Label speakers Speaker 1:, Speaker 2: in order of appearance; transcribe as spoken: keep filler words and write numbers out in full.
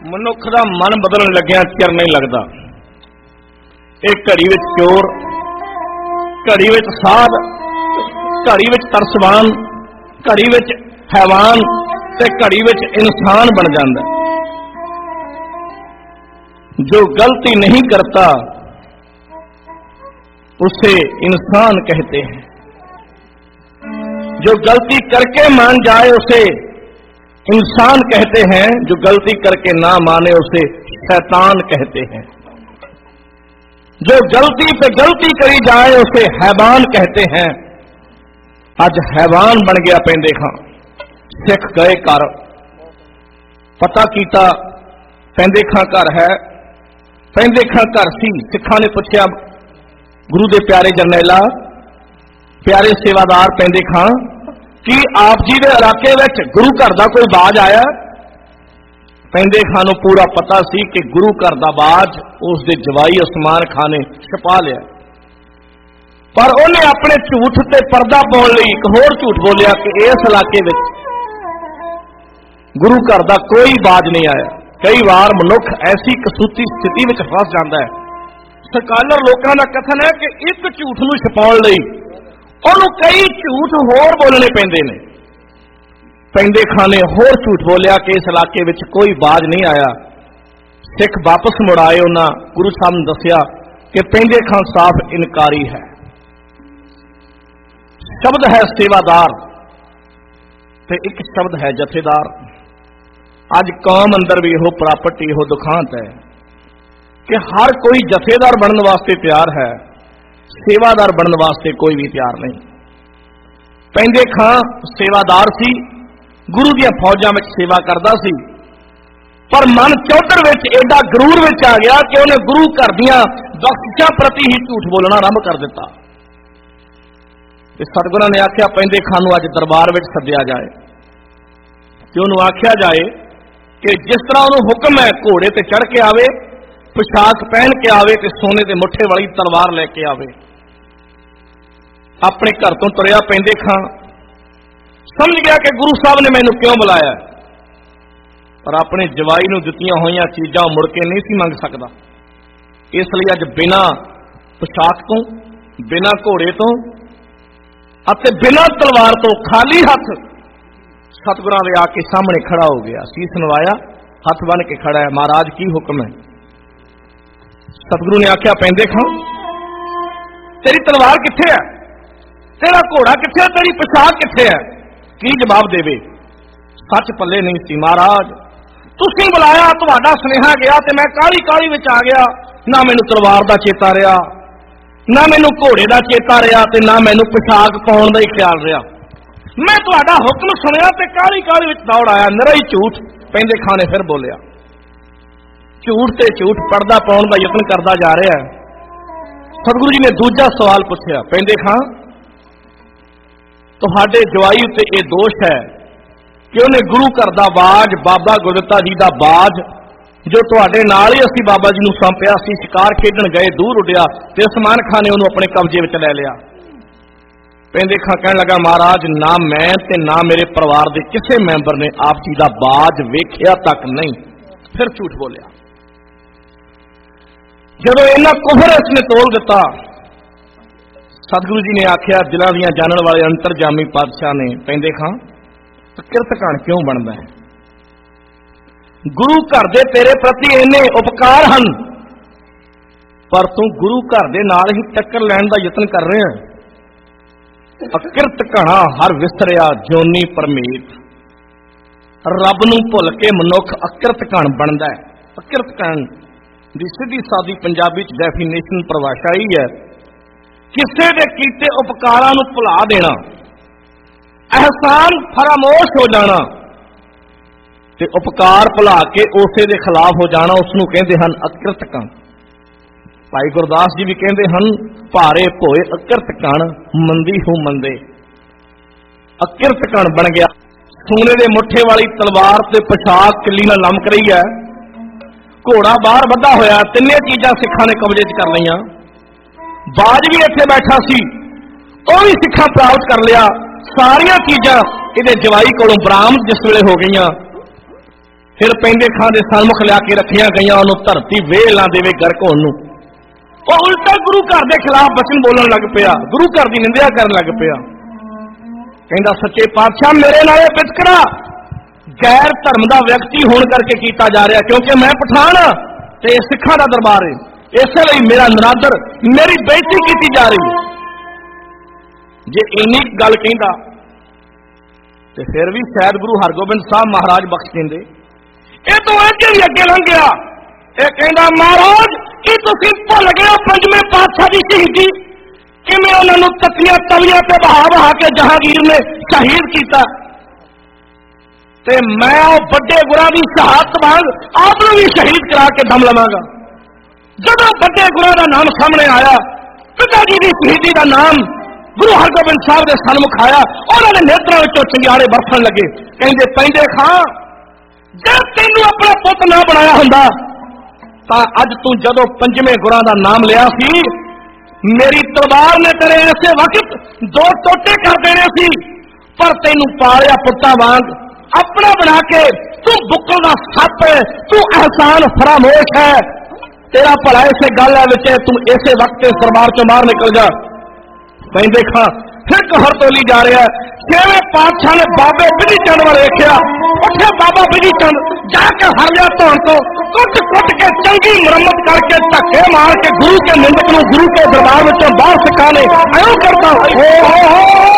Speaker 1: मनुख का मन बदलन लग्या चिर नहीं लगता। एक घड़ी विच चोर, घड़ी विच साध, घड़ी विच तरसवान, घड़ी विच हैवान ते घड़ी विच इंसान बन जाता। जो गलती नहीं करता उसे इंसान कहते हैं, जो गलती करके मान जाए उसे इंसान कहते हैं, जो गलती करके ना माने उसे शैतान कहते हैं, जो गलती पे गलती करी जाए उसे हैवान कहते हैं। अज हैवान बन गया पेंदे खां। सिख गए घर, पता कीता पेंदे खां घर है, पेंदे खां घर सी। सिखां ने पूछया गुरु दे प्यारे जरनैला, प्यारे सेवादार पेंदे खां, कि आप जी दे इलाके विच गुरु घर दा कोई बाज आया? पेंदे खां नूं पूरा पता सी कि गुरु घर दा बाज उस दे जवाई उस्मान खां ने छुपा लिया, पर उन्हें अपने झूठ ते पर्दा पाउण लई एक होर झूठ बोलिया कि इस इलाके विच गुरु घर दा कोई बाज नहीं आया। कई बार मनुख ऐसी कसूती स्थिति विच फस जाता है। सकालर लोगों का कथन है कि एक झूठ नूं छुपाउण लई ਉਹਨੂੰ कई झूठ होर बोलने पैंदे ने। पेंदे खां ने होर झूठ बोलिया कि इस इलाके विच कोई बाज नहीं आया। सिख वापस मुड़ आए, उन्हां गुरु साहब ने दस्सिया कि पेंदे खां साफ इनकारी है। शब्द है सेवादार ते एक शब्द है जथेदार। अज कौम अंदर भी यहो प्रापर्टी, यहो दुखांत है कि हर कोई जथेदार बनने वास्ते तैयार है, सेवादार बनने वास्ते कोई भी तैयार नहीं। पेंदे खां सेवादार सी, गुरु दी फौजां विच सेवा करदा सी, पर मन चौधर विच एडा गरूर विच आ गया कि उन्हें गुरु घर दीआं बख्शिशां प्रति ही झूठ बोलना आरंभ कर दिता। सतगुरां ने आख्या पेंदे खां नूं अज दरबार विच सद्दिया जाए ते उहनूं आख्या जाए कि जिस तरह उहनूं हुक्म है घोड़े ते चढ़ के आवे, पोशाक पहन के आवे ते सोने के मुठे वाली तलवार लेके आवे। अपने घर तो तुरया पेंदे खां, समझ गया कि गुरु साहब ने मैनू क्यों बुलाया, पर अपने जवाई नूं दित्तियां होईयां चीजां मुड़ के नहीं सी मंग सकदा। इसलिए अज बिना पोशाक तो, बिना घोड़े तो अते बिना तलवार तो खाली हथ सतगुरां दे आके सामने खड़ा हो गया। सीस नवाया, हथ बन के खड़ा है। महाराज की हुक्म है? सतगुरु ने आख्या पेंदे खां, तेरी तलवार किथे है, तेरा घोड़ा किथे है, तेरी पोशाक किथे है? की जवाब देवे? सच पल्ले नहीं सी। महाराज तुसीं बुलाया, तुहाडा सुनेहा गया ते मैं काली काली विच आ गया। ना मैनू तलवार दा चेता रहा, ना मैनू घोड़े दा चेता रहा, ते ना मैनू पोशाक पाउण दा ही ख्याल रहा। मैं तुहाडा हुक्म सुनिया ते काली काली विच दौड़ आया। निरा ही झूठ पेंदे खां ने फिर बोलिया। झूठ ते झूठ पर्दा पाउण दा यतन करदा जा रहा है। सतगुरु जी ने दूजा सवाल पूछया, पेंदे खां तुहाडे जवाई उत्ते यह दोष है कि उन्हें गुरु घर दा बाज, बाबा गुरदित्ता जी दा बाज, जो तुहाडे नाल ही असीं बाबा जी नूं सौंपिया सी, शिकार खेडण गए, दूर उड्डिया ते उस्मान खां ने उहनूं अपने कब्जे विच लै लिया। पेंदे खां कहण लगा, महाराज ना मैं ते ना मेरे परिवार दे किसी मैंबर ने आप जी दा बाज वेखिया तक नहीं। फिर झूठ बोलिया। जदों इन्ना कुफर इसने तोल दिता, सतगुरु जी ने आख्या, दिलां दियां जानण वाले अंतरजामी पातशाह ने, पेंदे खां किरत घण क्यों बनदा है? गुरु घर दे तेरे प्रति इन्ने उपकार हन, पर तू गुरु घर दे नाल ही टक्कर लैण दा यतन कर रहे हैं। अकिरत घणा हर विसरिया जोनी परमीत। रब नूं भुल के मनुख अकिरत घण बनदा है। अकिरत घण दी सीधी सादी पंजाबी च डेफिनेशन परिभाषा ही है, किसी दे कीते उपकारां नूं भुला देना, एहसान फरामोश हो जाना ते उपकार भुला के उसे दे खिलाफ हो जाना, उसनूं कहंदे हन अकिरत घण। भाई गुरदास जी भी कहते हैं, भारे भोए अकिरत घण मंदी हूं मंदे। अकिरत घण बन गया। सोने दे मुठे वाली तलवार ते पोशाक किली नाल लमक रही है, घोड़ा बाहर बधा होया, तिन्ने चीजां सिखां ने कब्जे च कर लईआं। बाज भी इत्थे बैठा सी, वह भी सिखां प्राप्त कर लिया। सारियां चीजां इहदे जवाई कोलों बरामद जिस वेले हो गईआं, फिर पैंदे खां दे सन्मुख लिया के रखिया गई, उन्होंने धरती वेल ना देवे गर्क होण नूं। वो उल्टा गुरु घर के खिलाफ वचन बोलन लग पिया, गुरु घर की निंदिया करन लग पिया। कहंदा सच्चे पातशाह मेरे नाल वितकरा गैर धर्म का व्यक्ति होने करके किया जा रहा, क्योंकि मैं पठान ते सिखां दा दरबार है, इसलिए मेरा नरादर मेरी बेइज्जती की जा रही है। जे इन्नी गल कहंदा ते फिर भी शायद गुरु हरगोबिंद साहब महाराज बख्श देंदे। ये तो अजे भी अगे लंघ गया, ये कहंदा महाराज कि तुसीं भुल गए पंजवें पातशाह की शहीदी, किवें उन्हां नूं तत्तियां तवियां ते बहा बहा के जहांगीर ने शहीद किया, ते मैं बड़े गुरां दी शहादत वांग आप नूं भी शहीद करा के दम लवांगा। जदों बड़े गुरां दा नाम सामने आया, पिता जी की शहीदी का नाम गुरु हरगोबिंद साहब के सन्मुख आया, उन्होंने नेत्रों विचों चिंगारे बरसन लगे। कहंदे पैंदे खां जे तैनूं अपना पुत ना बनाया हुंदा तां अज तूं जदों पंजवें गुरां दा नाम लिया सी, मेरी तलवार ने तेरे ऐसे वक्त दो टोटे कर देने सी, पर तैनूं पालिया पुत्ता वांग अपना बना के तू बुक्कल दा सप है, तू एहसान फरामोश है, तेरा भला इसे गल है विच तू इसे वक्त इस दरबार चों बाहर निकल जा। पैंदे खां फिर कहर तोली जा रहा है। छेवें पातशाह ने बाबे बिधी चंद वाल वेख्या, उठे बाबा बिधी चंद जाके हर लिया धौन तो कुट कुट के चंगी मुरम्मत करके धक्के मार के गुरु के निंदक नूं गुरु के दरबार विचों बाहर सिखाने ऐ करता हो हो हो